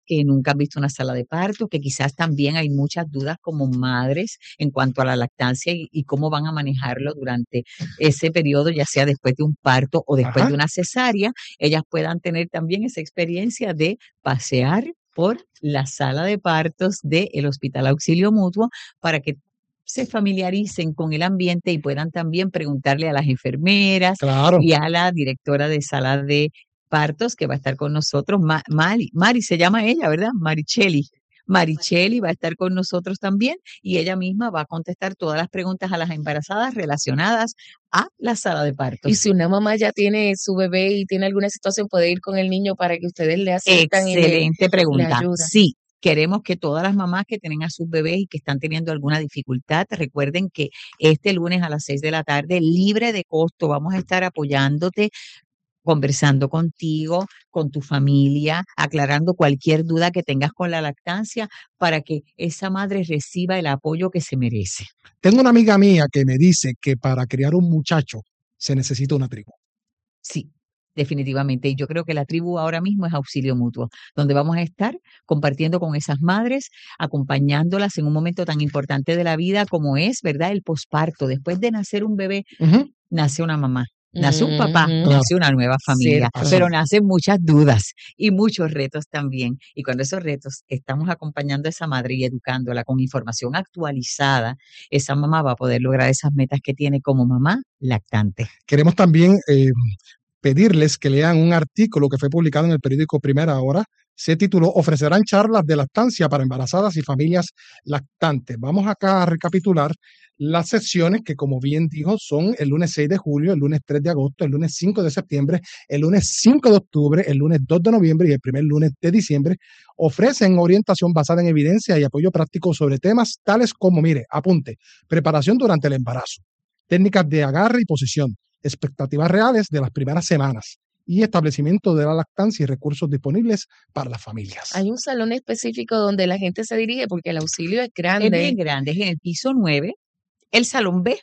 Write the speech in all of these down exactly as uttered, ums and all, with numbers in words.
que nunca han visto una sala de parto, que quizás también hay muchas dudas como madres en cuanto a la lactancia y, y cómo van a manejarlo durante ese periodo, ya sea después de un parto o después Ajá. de una cesárea, ellas puedan tener también esa experiencia de pasear por la sala de partos del Hospital Auxilio Mutuo para que se familiaricen con el ambiente y puedan también preguntarle a las enfermeras Claro. y a la directora de sala de partos que va a estar con nosotros, Ma- Mari, Mari se llama ella, ¿verdad? Maricheli. Maricheli va a estar con nosotros también y ella misma va a contestar todas las preguntas a las embarazadas relacionadas a la sala de Y partos. si una mamá ya tiene su bebé y tiene alguna situación, puede ir con el niño para que ustedes le asistan y le, Excelente le pregunta. ayudan. Sí, queremos que todas las mamás que tienen a sus bebés y que están teniendo alguna dificultad, recuerden que este lunes a las seis de la tarde, libre de costo, vamos a estar apoyándote, conversando contigo, con tu familia, aclarando cualquier duda que tengas con la lactancia para que esa madre reciba el apoyo que se merece. Tengo una amiga mía que me dice que para criar un muchacho se necesita una tribu. Sí, definitivamente. Y yo creo que la tribu ahora mismo es Auxilio Mutuo, donde vamos a estar compartiendo con esas madres, acompañándolas en un momento tan importante de la vida como es, ¿verdad? El posparto. Después de nacer un bebé, Ujú. nace una mamá. Nace un papá, Ujú. Claro. nace una nueva familia, Cierto. pero nacen muchas dudas y muchos retos también. Y cuando esos retos estamos acompañando a esa madre y educándola con información actualizada, esa mamá va a poder lograr esas metas que tiene como mamá lactante. Queremos también eh, pedirles que lean un artículo que fue publicado en el periódico Primera Hora. Se tituló Ofrecerán charlas de lactancia para embarazadas y familias lactantes. Vamos acá a recapitular las sesiones que, como bien dijo, son el lunes seis de julio, el lunes tres de agosto, el lunes cinco de septiembre, el lunes cinco de octubre, el lunes dos de noviembre y el primer lunes de diciembre. Ofrecen orientación basada en evidencia y apoyo práctico sobre temas tales como, mire, apunte, preparación durante el embarazo, técnicas de agarre y posición, expectativas reales de las primeras semanas y establecimiento de la lactancia y recursos disponibles para las familias. Hay un salón específico donde la gente se dirige porque el auxilio es Es grande. bien grande, es en el piso nueve, el salón B.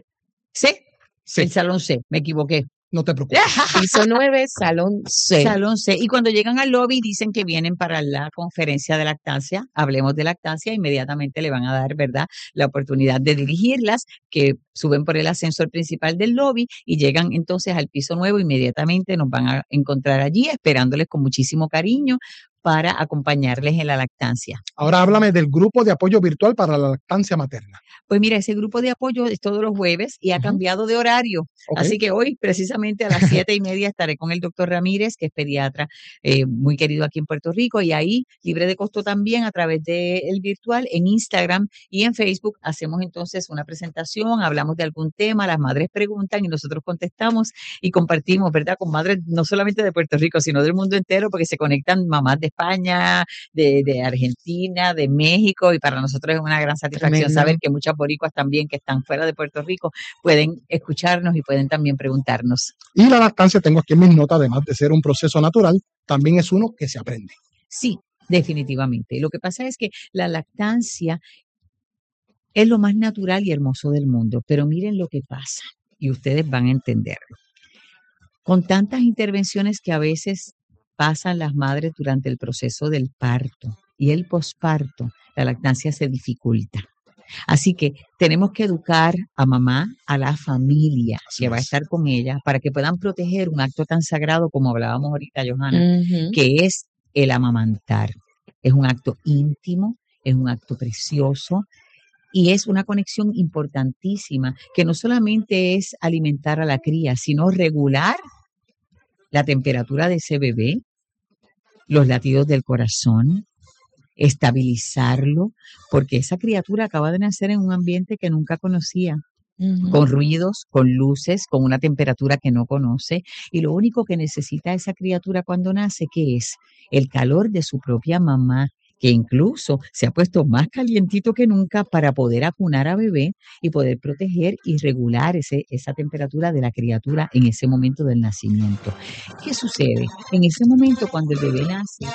¿C? Sí, El salón C, me equivoqué. no te preocupes. Piso nueve, salón C. Salón C. Y cuando llegan al lobby dicen que vienen para la conferencia de lactancia, hablemos de lactancia, inmediatamente le van a dar, ¿verdad?, la oportunidad de dirigirlas, que suben por el ascensor principal del lobby y llegan entonces al piso nuevo, inmediatamente nos van a encontrar allí esperándoles con muchísimo cariño para acompañarles en la lactancia. Ahora háblame del grupo de apoyo virtual para la lactancia materna. Pues mira, ese grupo de apoyo es todos los jueves y ha Ujú. cambiado de horario. Ok. Así que hoy, precisamente a las siete y media, estaré con el doctor Ramírez, que es pediatra eh, muy querido aquí en Puerto Rico, y ahí, libre de costo también, a través del virtual, en Instagram y en Facebook, hacemos entonces una presentación, hablamos de algún tema, las madres preguntan y nosotros contestamos y compartimos, ¿verdad?, con madres no solamente de Puerto Rico, sino del mundo entero, porque se conectan mamás de España, de, de Argentina, de México, y para nosotros es una gran satisfacción Tremendo. saber que muchas boricuas también que están fuera de Puerto Rico pueden escucharnos y pueden también preguntarnos. Y la lactancia, tengo aquí en mis notas, además de ser un proceso natural, también es uno que se aprende. Sí, definitivamente. Lo que pasa es que la lactancia es lo más natural y hermoso del mundo, pero miren lo que pasa y ustedes van a entenderlo. Con tantas intervenciones que a veces pasan las madres durante el proceso del parto y el posparto, la lactancia se dificulta. Así que tenemos que educar a mamá, a la familia Así que va a es. estar con ella, para que puedan proteger un acto tan sagrado como hablábamos ahorita, Johanna, Ujú. que es el amamantar. Es un acto íntimo, es un acto precioso y es una conexión importantísima que no solamente es alimentar a la cría, sino regular la temperatura de ese bebé, los latidos del corazón, estabilizarlo, porque esa criatura acaba de nacer en un ambiente que nunca conocía, Ujú. con ruidos, con luces, con una temperatura que no conoce, y lo único que necesita esa criatura cuando nace, ¿qué es? El calor de su propia mamá, que incluso se ha puesto más calientito que nunca para poder acunar a bebé y poder proteger y regular ese, esa temperatura de la criatura en ese momento del nacimiento. ¿Qué sucede? En ese momento cuando el bebé nace,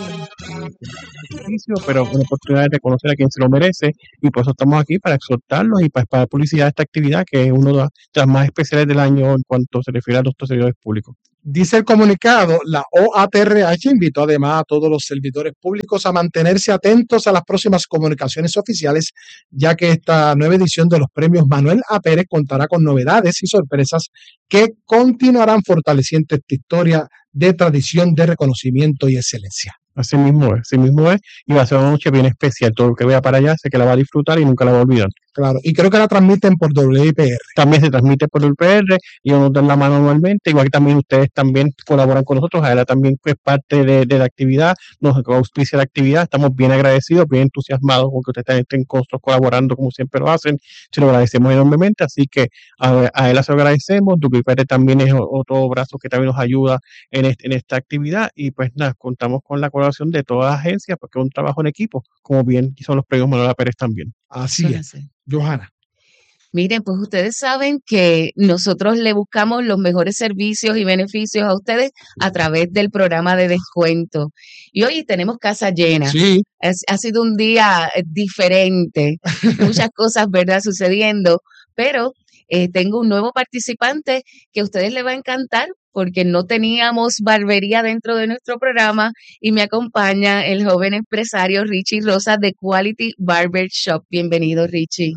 Beneficio, pero una oportunidad de reconocer a quien se lo merece, y por eso estamos aquí para exhortarlos y para, para publicidad de esta actividad, que es una de las más especiales del año en cuanto se refiere a los servidores públicos. Dice el comunicado, la O A T R H invitó además a todos los servidores públicos a mantenerse atentos a las próximas comunicaciones oficiales, ya que esta nueva edición de los premios Manuel A. Pérez contará con novedades y sorpresas que continuarán fortaleciendo esta historia de tradición, de reconocimiento y excelencia. Así mismo es, así mismo es, y va a ser una noche bien especial. Todo el que vaya para allá sé que la va a disfrutar y nunca la va a olvidar. Claro, y creo que la transmiten por W I P R. También se transmite por W I P R y nos dan la mano anualmente, igual que también ustedes también colaboran con nosotros. Aela también es parte de, de la actividad, nos auspicia la actividad, estamos bien agradecidos, bien entusiasmados con que ustedes también estén con nosotros colaborando como siempre lo hacen, se lo agradecemos enormemente, así que a, a Aela se lo agradecemos. W I P R también es otro brazo que también nos ayuda en, este, en esta actividad, y pues nada, contamos con la colaboración de todas las agencias porque es un trabajo en equipo, como bien son los premios Manuel A. Pérez también. Así es. Johanna. Miren, pues ustedes saben que nosotros le buscamos los mejores servicios y beneficios a ustedes a través del programa de descuento. Y hoy tenemos casa llena. Sí. Es, ha sido un día diferente, muchas cosas, ¿verdad?, sucediendo, pero eh, tengo un nuevo participante que a ustedes les va a encantar porque no teníamos barbería dentro de nuestro programa y me acompaña el joven empresario Richie Rosa de Quality Barber Shop. Bienvenido, Richie.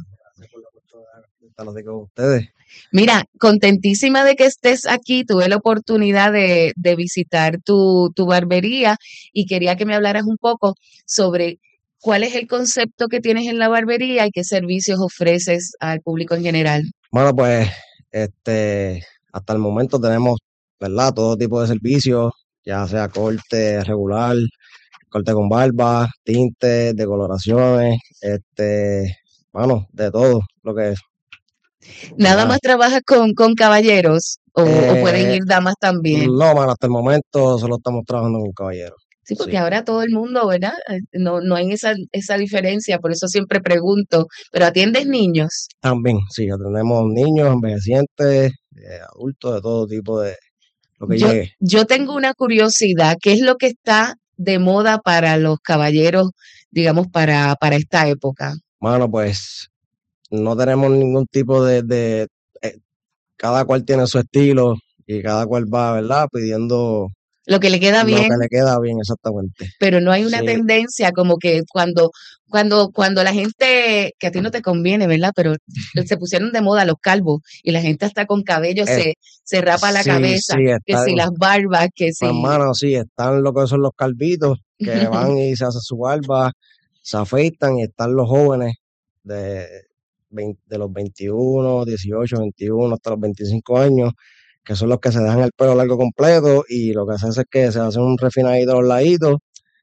Con ustedes. Mira, contentísima de que estés aquí. Tuve la oportunidad de, de visitar tu, tu barbería y quería que me hablaras un poco sobre cuál es el concepto que tienes en la barbería y qué servicios ofreces al público en general. Bueno, pues este hasta el momento tenemos, ¿verdad?, todo tipo de servicios, ya sea corte regular, corte con barba, tintes, decoloraciones, este, bueno, de todo lo que es. ¿Nada Ah. más trabajas con, con caballeros o, Eh, o pueden ir damas también? No, mano, hasta el momento solo estamos trabajando con caballeros. Sí, porque Sí. ahora todo el mundo, ¿verdad? Eh, No, no hay esa, esa diferencia, por eso siempre pregunto, ¿pero atiendes niños? También, sí, atendemos niños, envejecientes, eh, adultos, de todo tipo de lo que Yo, llegue. yo tengo una curiosidad, ¿qué es lo que está de moda para los caballeros, digamos, para, para esta época? Mano, pues no tenemos ningún tipo de, de eh, cada cual tiene su estilo y cada cual va, ¿verdad?, pidiendo Lo que le queda lo bien, que le queda bien, exactamente. pero no hay una Sí. tendencia como que cuando, cuando, cuando la gente, que a ti no te conviene, ¿verdad? Pero se pusieron de moda los calvos y la gente hasta con cabello Eh, se, se rapa la sí, cabeza, sí, que están, si las barbas, que si... pues, mano, sí, están lo que son los calvitos, que van y se hacen su barba, se afeitan, y están los jóvenes de, veinte de los veintiuno, dieciocho, veintiuno hasta los veinticinco años, que son los que se dejan el pelo largo completo y lo que se hace es que se hacen un refinadito a los laditos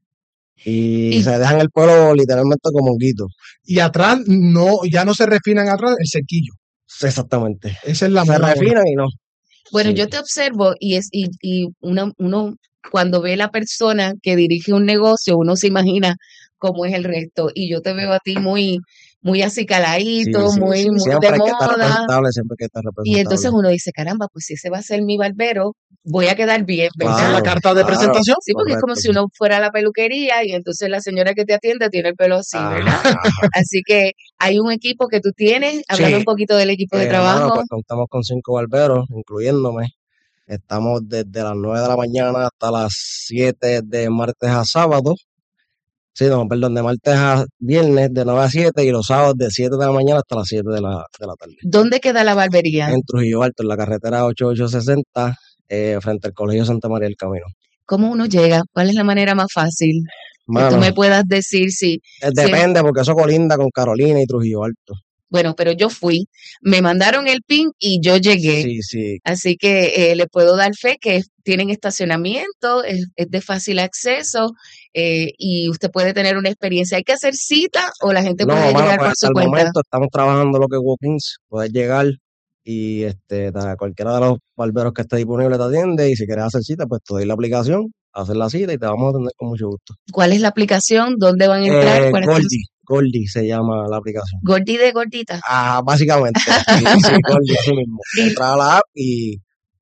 y, Y- se dejan el pelo literalmente como honguito. Y atrás no, ya no se refinan atrás el sequillo. Exactamente. Esa es la Se moda ahora. refinan y no. Bueno, Sí. yo te observo y es y, y uno, uno cuando ve la persona que dirige un negocio, uno se imagina cómo es el resto. Y yo te veo a ti muy, muy Sí, acicaladito, sí, muy, sí, muy siempre de hay que estar moda. representable, siempre hay que estar Y representable. entonces uno dice, caramba, pues si ese va a ser mi barbero, voy a quedar bien, Esa es ¿verdad? la Claro, carta de claro, presentación. Sí, porque es como correcto, si sí. uno fuera a la peluquería y entonces la señora que te atiende tiene el pelo así, ¿verdad? Ajá, ajá. Así que hay un equipo que tú tienes. Háblame Sí, un poquito del equipo de eh, hermano, trabajo. pues contamos con cinco barberos, incluyéndome. Estamos desde las nueve de la mañana hasta las siete de martes a sábado. Sí, no, perdón, de martes a viernes de nueve a siete y los sábados de siete de la mañana hasta las siete de la, de la tarde. ¿Dónde queda la barbería? En Trujillo Alto, en la carretera ochenta y ocho sesenta, eh, frente al Colegio Santa María del Camino. ¿Cómo uno llega? ¿Cuál es la manera más fácil? Que tú Mano, me puedas decir si, eh, si es- depende porque eso colinda con Carolina y Trujillo Alto. bueno, pero yo fui, me mandaron el pin y yo llegué. Sí, sí. Así que eh, le puedo dar fe que es- tienen estacionamiento, es, es de fácil acceso eh, y usted puede tener una experiencia. ¿Hay que hacer cita o la gente No, puede mano, llegar pues por hasta su el cuenta? momento estamos trabajando lo que es walk-ins, puedes llegar y este, ta- cualquiera de los barberos que esté disponible te atiende y si quieres hacer cita, pues te doy la aplicación, hacer la cita y te vamos a atender con mucho gusto. ¿Cuál es la aplicación? ¿Dónde van a entrar? Eh, ¿Cuál es- Goldie, Goldie se llama la aplicación. Gordi de gordita. Ah, básicamente, sí, sí, Goldie, así mismo. Y- Entra a la app y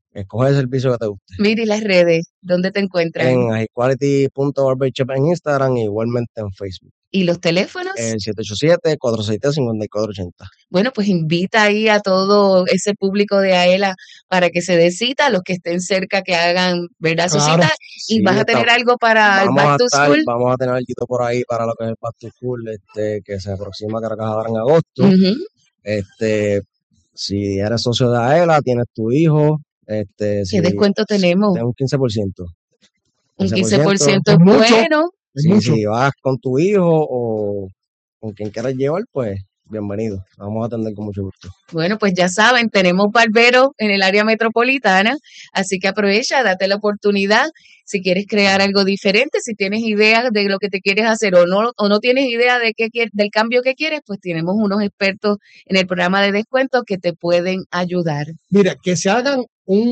Escoge el servicio que te guste. Mira, y las redes, ¿dónde te encuentran? En high-quality punto barbershop en Instagram y igualmente en Facebook. ¿Y los teléfonos? El siete ocho siete, cuatro seis tres, cinco cuatro ocho cero. Bueno, pues invita ahí a todo ese público de AELA para que se dé cita, los que estén cerca que hagan, ¿verdad? Su Claro. cita. Y Sí, vas a está- tener algo para el vamos, a Back to estar- School. vamos a tener algo por ahí para lo que es el Back to School, este, que se aproxima Caracas ahora en agosto. Ujú. Este, si eres socio de AELA, tienes tu hijo, este, si ¿Qué descuento tenemos? tenés un quince por ciento. Un quince por ciento Es es mucho. bueno. Es Si, mucho. si vas con tu hijo o con quien quieras llevar, pues bienvenido. Vamos a atender con mucho gusto. Bueno, pues ya saben, tenemos barberos en el área metropolitana, así que aprovecha, date la oportunidad. Si quieres crear algo diferente, si tienes ideas de lo que te quieres hacer o no, o no tienes idea de qué quie- del cambio que quieres, pues tenemos unos expertos en el programa de descuentos que te pueden ayudar. Mira, que se hagan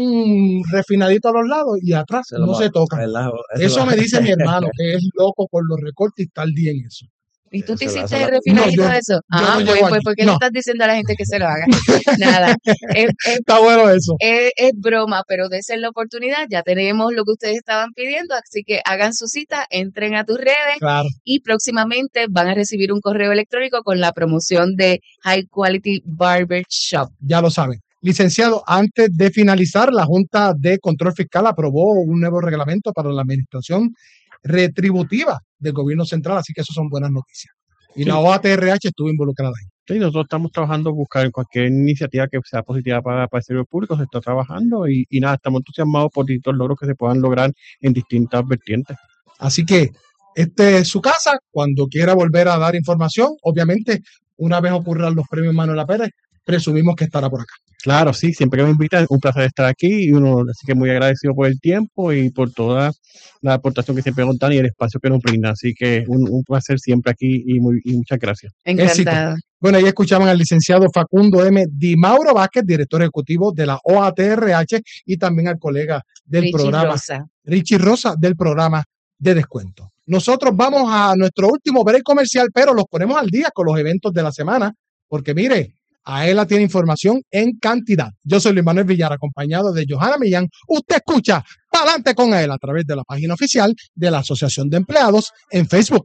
un refinadito a los lados y atrás Se lo no va- se tocan. ¿verdad? Eso lo- me dice mi hermano, que es loco con los recortes y está al día en eso. ¿Y tú te Eso lo hiciste hace el la- refinadito No, yo- de eso? yo Ah, no pues, llego pues, allí. ¿por qué No. le estás diciendo a la gente que se lo haga? Nada, es, es Está bueno eso. Es, es broma, pero dense la oportunidad. Ya tenemos lo que ustedes estaban pidiendo, así que hagan su cita, entren a tus redes Claro. y próximamente van a recibir un correo electrónico con la promoción de High Quality Barber Shop. Ya lo saben. Licenciado, antes de finalizar, la Junta de Control Fiscal aprobó un nuevo reglamento para la administración retributiva del gobierno central, así que eso son buenas noticias. Y Sí. la O A T R H estuvo involucrada ahí. Sí, nosotros estamos trabajando, buscar cualquier iniciativa que sea positiva para, para el servidor público, se está trabajando y, y nada, estamos entusiasmados por distintos logros que se puedan lograr en distintas vertientes. Así que este es su casa. Cuando quiera volver a dar información, obviamente, una vez ocurran los premios Manuela Pérez, presumimos que estará por acá. Claro, sí, siempre que me invitan, un placer estar aquí y uno, así que muy agradecido por el tiempo y por toda la aportación que siempre nos dan y el espacio que nos brindan. Así que un, un placer siempre aquí y, muy, y muchas gracias. Encantada. Bueno, ahí escuchaban al licenciado Facundo M. Di Mauro Vázquez, director ejecutivo de la O A T R H, y también al colega del Richie programa, Rosa. Richie Rosa, del programa de descuento. Nosotros vamos a nuestro último break comercial, pero los ponemos al día con los eventos de la semana, porque mire, AELA tiene información en cantidad. Yo soy Luis Manuel Villar, acompañado de Johanna Millán. Usted escucha Pa'lante con AELA a través de la página oficial de la Asociación de Empleados en Facebook.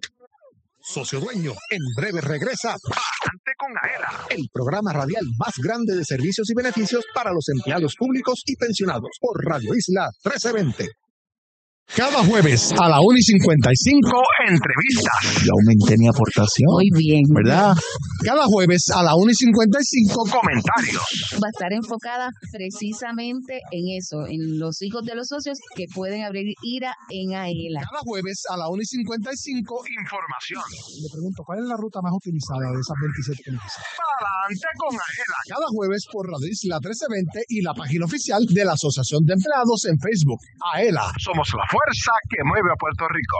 Socio Dueño, en breve regresa Pa'lante con AELA, el programa radial más grande de servicios y beneficios para los empleados públicos y pensionados por Radio Isla trece veinte. Cada jueves a la una y cincuenta y cinco, entrevistas. Y aumenté mi aportación, Muy bien. ¿verdad? Cada jueves a la una y cincuenta y cinco, comentarios. Va a estar enfocada precisamente en eso, en los hijos de los socios que pueden abrir IRA en AELA. Cada jueves a la una y cincuenta y cinco, información. Le pregunto, ¿cuál es la ruta más utilizada de esas veintisiete que me dicen? Pa'lante con AELA. Cada jueves por Radio Isla trece veinte y la página oficial de la Asociación de Empleados en Facebook. AELA. Somos la fuerza que mueve a Puerto Rico.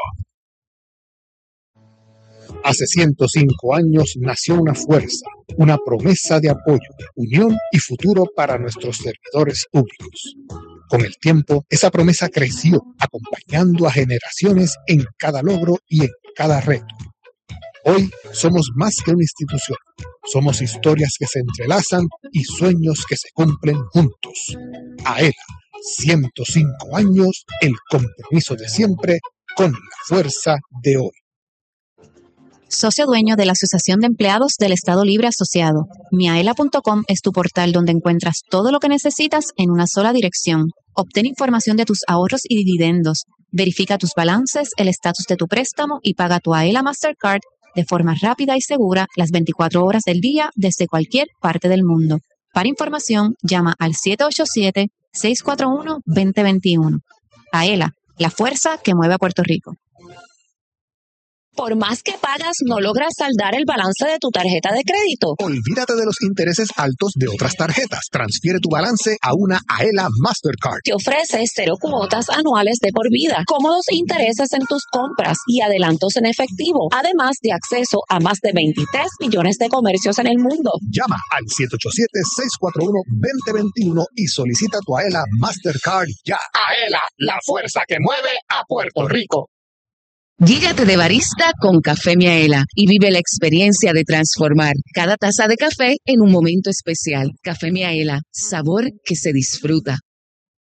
Hace ciento cinco años nació una fuerza, una promesa de apoyo, unión y futuro para nuestros servidores públicos. Con el tiempo, esa promesa creció, acompañando a generaciones en cada logro y en cada reto. Hoy somos más que una institución. Somos historias que se entrelazan y sueños que se cumplen juntos. AELA, ciento cinco años, el compromiso de siempre con la fuerza de hoy. Socio dueño de la Asociación de Empleados del Estado Libre Asociado. miaela punto com es tu portal donde encuentras todo lo que necesitas en una sola dirección. Obtén información de tus ahorros y dividendos. Verifica tus balances, el estatus de tu préstamo y paga tu AELA Mastercard de forma rápida y segura las veinticuatro horas del día desde cualquier parte del mundo. Para información, llama al siete ocho siete, seis cuatro uno, dos cero dos uno. AELA, la fuerza que mueve a Puerto Rico. Por más que pagas, no logras saldar el balance de tu tarjeta de crédito. Olvídate de los intereses altos de otras tarjetas. Transfiere tu balance a una AELA Mastercard. Te ofrece cero cuotas anuales de por vida, cómodos intereses en tus compras y adelantos en efectivo, además de acceso a más de veintitrés millones de comercios en el mundo. Llama al siete ocho siete, seis cuatro uno, dos cero dos uno y solicita tu AELA Mastercard ya. AELA, la fuerza que mueve a Puerto Rico. Guíate de barista con Café Miaela y vive la experiencia de transformar cada taza de café en un momento especial. Café Miaela, sabor que se disfruta.